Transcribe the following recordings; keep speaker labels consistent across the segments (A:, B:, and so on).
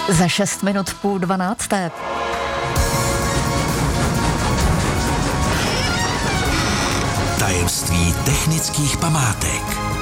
A: Za 6 minut v 11:30.
B: Tajemství technických památek.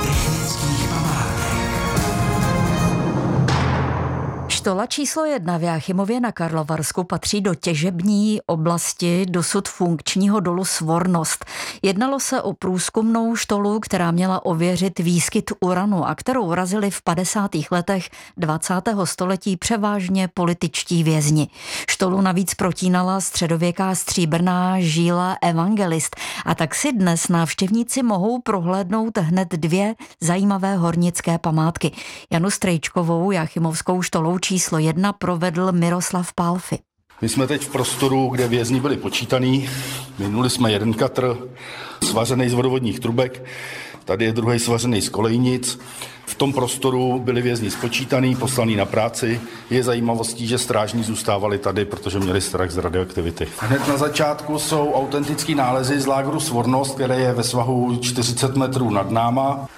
A: Štola číslo 1 v Jáchymově na Karlovarsku patří do těžební oblasti dosud funkčního dolu Svornost. Jednalo se o průzkumnou štolu, která měla ověřit výskyt uranu a kterou razili v 50. letech 20. století převážně političtí vězni. Štolu navíc protínala středověká stříbrná žíla Evangelist a tak si dnes návštěvníci mohou prohlédnout hned 2 zajímavé hornické památky. Janu Strejčkovou Jáchymovskou štolou číslo 1 provedl Miroslav Pálfy.
C: My jsme teď v prostoru, kde vězni byli počítaný. Minuli jsme jeden katr, svařený z vodovodních trubek. Tady je druhý svařený z kolejnic. V tom prostoru byli vězni spočítaný, poslaný na práci. Je zajímavostí, že strážní zůstávali tady, protože měli strach z radioaktivity. Hned na začátku jsou autentický nálezy z lágru Svornost, které je ve svahu 40 metrů nad náma.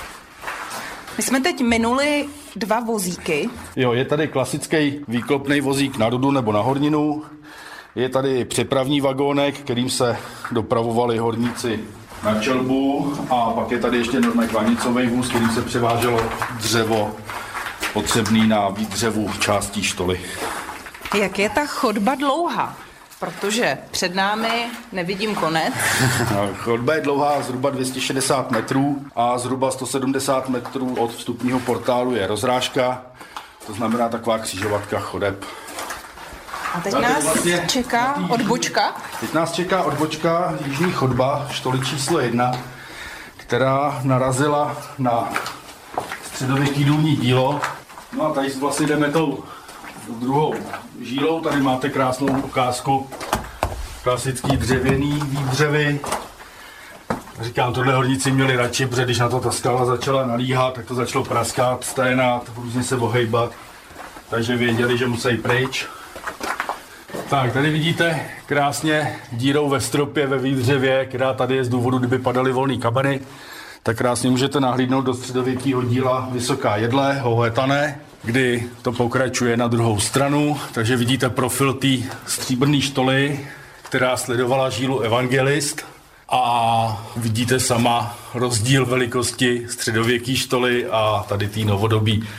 D: My jsme teď minuli 2 vozíky.
C: Jo, je tady klasický výklopný vozík na rudu nebo na horninu. Je tady přepravní vagónek, kterým se dopravovali horníci na čelbu. A pak je tady ještě normální klanicový vůz, kterým se převáželo dřevo potřebný na výdřevu částí štoly.
D: Jak je ta chodba dlouhá? Protože před námi nevidím konec.
C: Chodba je dlouhá zhruba 260 metrů a zhruba 170 metrů od vstupního portálu je rozrážka, to znamená taková křižovatka chodeb.
D: A teď nás čeká odbočka?
C: Teď nás čeká odbočka, jižní chodba, štoly číslo 1, která narazila na středověký důlní dílo. No a tady vlastně jdeme tou druhou žílou, tady máte krásnou ukázku klasický dřevěný výdřevy. Říkám, tohle horníci měli radši, protože když na to ta skala začala nalíhat, tak to začalo praskat, sténat, různě se ohejbat, takže věděli, že musí pryč. Tak, tady vidíte krásně dírou ve stropě, ve výdřevě, která tady je z důvodu, kdyby padaly volný kameny, tak krásně můžete nahlídnout do středověkého díla Vysoká jedle, Hohetané, kdy to pokračuje na druhou stranu, takže vidíte profil té stříbrné štoly, která sledovala žílu Evangelist a vidíte sama rozdíl velikosti středověké štoly a tady té novodobí.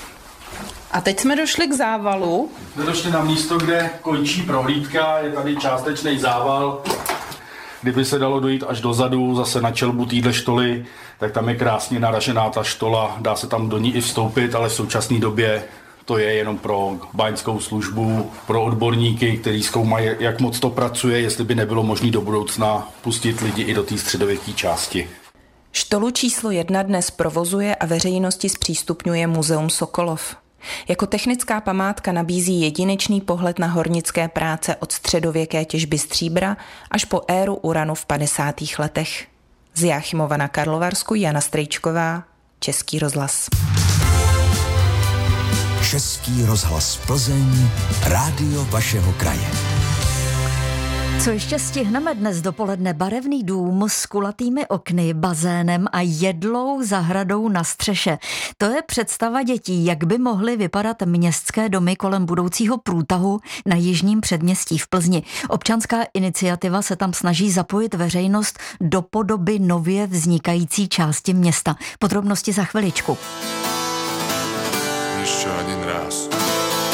D: A teď jsme došli k závalu.
C: Jsme došli na místo, kde končí prohlídka, je tady částečný zával. Kdyby se dalo dojít až dozadu, zase na čelbu téhle štoly, tak tam je krásně naražená ta štola, dá se tam do ní i vstoupit, ale v současné době to je jenom pro báňskou službu, pro odborníky, kteří zkoumají, jak moc to pracuje, jestli by nebylo možné do budoucna pustit lidi i do té středověké části.
E: Štolu číslo 1 dnes provozuje a veřejnosti zpřístupňuje Muzeum Sokolov. Jako technická památka nabízí jedinečný pohled na hornické práce od středověké těžby stříbra až po éru uranu v 50. letech. Z Jáchymova na Karlovarsku Jana Strejčková, Český rozhlas.
B: Český rozhlas Plzeň, rádio vašeho kraje.
A: Co ještě stihneme dnes dopoledne? Barevný dům s kulatými okny, bazénem a jedlou zahradou na střeše. To je představa dětí, jak by mohly vypadat městské domy kolem budoucího průtahu na jižním předměstí v Plzni. Občanská iniciativa se tam snaží zapojit veřejnost do podoby nově vznikající části města. Podrobnosti za chviličku.
F: Ještě jeden raz.